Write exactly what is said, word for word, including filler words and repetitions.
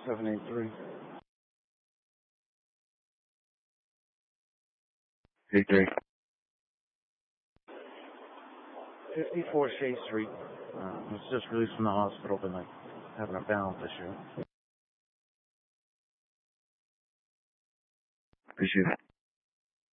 seven eight three. eight three. fifty-four Shea Street. Uh, was just released from the hospital tonight. Having a balance issue. Appreciate it.